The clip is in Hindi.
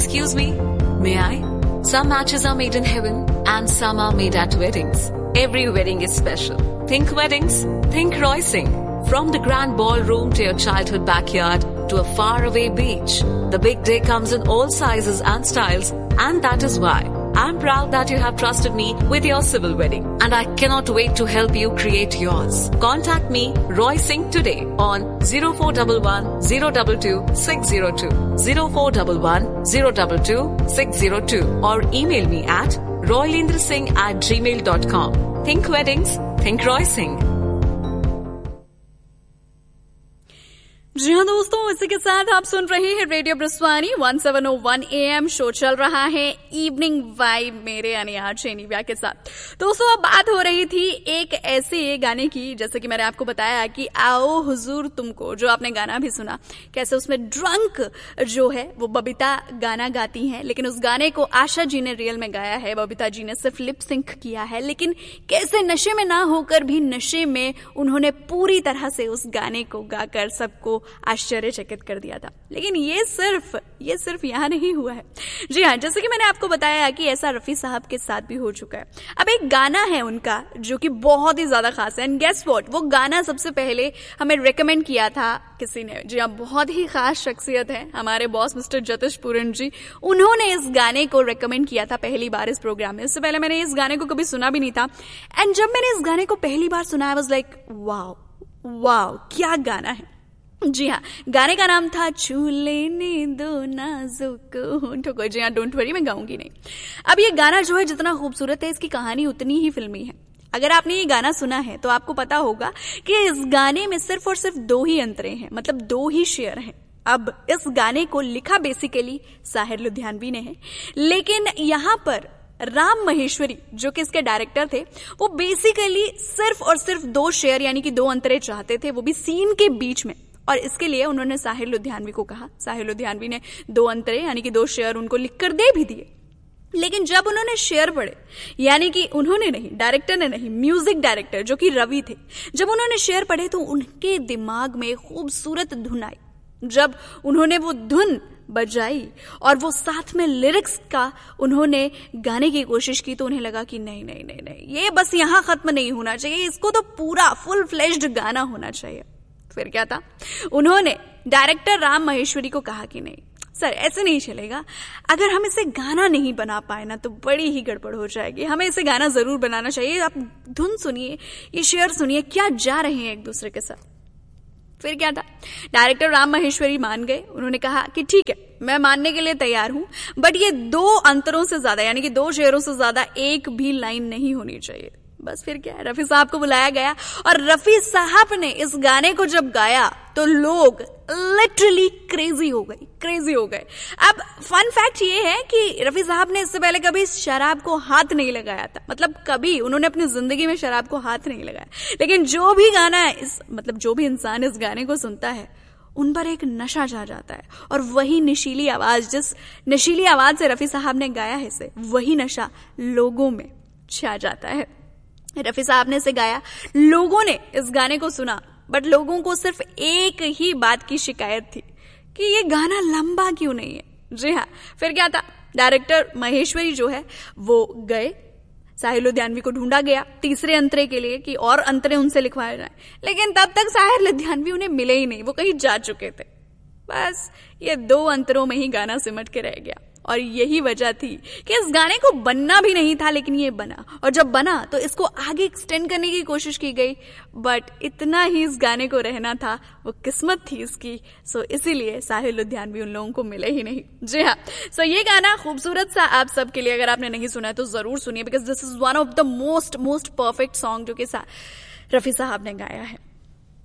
Excuse me, may I? Some matches are made in heaven and some are made at weddings. Every wedding is special. Think weddings, think Roy Singh. From the grand ballroom to your childhood backyard to a faraway beach, the big day comes in all sizes and styles, and that is why I'm proud that you have trusted me with your civil wedding, and I cannot wait to help you create yours. Contact me, Roy Singh, today on 0411 022 602, 0411 022 602, or email me at roylendrasingh@gmail.com. Think weddings, think Roy Singh. जी हाँ दोस्तों, इसी के साथ आप सुन रहे हैं रेडियो ब्रस्वानी 1701 AM। शो चल रहा है इवनिंग वाइब मेरे यानी आरजे निव्या के साथ। दोस्तों, अब बात हो रही थी एक ऐसे गाने की, जैसे कि मैंने आपको बताया कि आओ हुजूर तुमको, जो आपने गाना भी सुना, कैसे उसमें ड्रंक जो है वो बबीता गाना गाती हैं, लेकिन उस गाने को आशा जी ने रियल में गाया है, बबीता जी ने सिर्फ लिप सिंक किया है। लेकिन कैसे नशे में ना होकर भी नशे में उन्होंने पूरी तरह से उस गाने को गाकर सबको आश्चर्यचकित कर दिया था। लेकिन ये सिर्फ यहाँ नहीं हुआ है। जी हाँ, जैसे कि मैंने आपको बताया कि ऐसा रफी साहब के साथ भी हो चुका है। अब एक गाना है उनका जो कि बहुत ही ज्यादा खास है, एंड गेस व्हाट, वो गाना सबसे पहले हमें रेकमेंड किया था किसी ने। जी हाँ, बहुत ही खास शख्सियत है हमारे बॉस मिस्टर जतिश पूरन जी। उन्होंने इस गाने को रेकमेंड किया था पहली बार इस प्रोग्राम में। इससे पहले मैंने इस गाने को कभी सुना भी नहीं था, एंड जब मैंने इस गाने को पहली बार सुना, आई वाज लाइक वाओ, क्या गाना है। जी हाँ, गाने का नाम था छू लेने दो नाजुक होंठों को। जी हाँ, डोंट वरी, मैं गाऊंगी नहीं। अब ये गाना जो है जितना खूबसूरत है, इसकी कहानी उतनी ही फिल्मी है। अगर आपने ये गाना सुना है तो आपको पता होगा कि इस गाने में सिर्फ और सिर्फ 2 ही अंतरे हैं, मतलब 2 ही शेयर हैं। अब इस गाने को लिखा बेसिकली साहिर लुधियानवी ने है, लेकिन यहाँ पर राम महेश्वरी जो कि इसके डायरेक्टर थे, वो बेसिकली सिर्फ और सिर्फ 2 शेयर यानी कि 2 अंतरे चाहते थे, वो भी सीन के बीच में। और इसके लिए उन्होंने साहिर लुधियानवी को कहा। साहिर लुधियानवी ने 2 अंतरे यानी कि 2 शेयर उनको लिखकर दे भी दिए। लेकिन जब उन्होंने शेयर पढ़े, यानी कि उन्होंने नहीं, डायरेक्टर ने नहीं, म्यूजिक डायरेक्टर जो कि रवि थे, जब उन्होंने शेयर पढ़े तो उनके दिमाग में खूबसूरत धुन आई। जब उन्होंने वो धुन बजाई और वो साथ में लिरिक्स का उन्होंने गाने की कोशिश की, तो उन्हें लगा कि नहीं, ये बस यहां खत्म नहीं होना चाहिए, इसको तो पूरा फुल फ्लेश्ड गाना होना चाहिए। फिर क्या था, उन्होंने डायरेक्टर राम महेश्वरी को कहा कि नहीं सर, ऐसे नहीं चलेगा, अगर हम इसे गाना नहीं बना पाए ना तो बड़ी ही गड़बड़ हो जाएगी, हमें इसे गाना जरूर बनाना चाहिए। आप धुन सुनिए, ये शेयर सुनिए, क्या जा रहे हैं एक दूसरे के साथ। फिर क्या था, डायरेक्टर राम महेश्वरी मान गए। उन्होंने कहा कि ठीक है, मैं मानने के लिए तैयार हूं, बट ये 2 अंतरों से ज्यादा यानी कि 2 शेयरों से ज्यादा एक भी लाइन नहीं होनी चाहिए। बस फिर क्या है, रफी साहब को बुलाया गया और रफी साहब ने इस गाने को जब गाया तो लोग लिटरली क्रेजी हो गए। अब फन फैक्ट ये है कि रफी साहब ने इससे पहले कभी शराब को हाथ नहीं लगाया था, मतलब कभी उन्होंने अपनी जिंदगी में शराब को हाथ नहीं लगाया। लेकिन जो भी गाना है जो भी इंसान इस गाने को सुनता है, उन पर एक नशा छा जाता है, और वही नशीली आवाज, जिस नशीली आवाज से रफी साहब ने गाया है इसे, वही नशा लोगों में छा जाता है। रफी साहब ने इसे गाया, लोगों ने इस गाने को सुना, बट लोगों को सिर्फ एक ही बात की शिकायत थी कि ये गाना लंबा क्यों नहीं है। जी हाँ, फिर क्या था, डायरेक्टर महेश्वरी जो है वो गए, साहिर लुधियानवी को ढूंढा गया तीसरे अंतरे के लिए कि और अंतरे उनसे लिखवाए जाए, लेकिन तब तक साहिर लुधियानवी उन्हें मिले ही नहीं, वो कहीं जा चुके थे। बस ये 2 अंतरों में ही गाना सिमट के रह गया, और यही वजह थी कि इस गाने को बनना भी नहीं था, लेकिन ये बना, और जब बना तो इसको आगे एक्सटेंड करने की कोशिश की गई, बट इतना ही इस गाने को रहना था, वो किस्मत थी इसकी। सो इसीलिए साहिर लुधियानवी उन लोगों को मिले ही नहीं। जी हाँ, सो ये गाना खूबसूरत सा आप सबके लिए, अगर आपने नहीं सुना है तो जरूर सुनिए, because this is one of the most perfect song जो कि रफी साहब ने गाया है।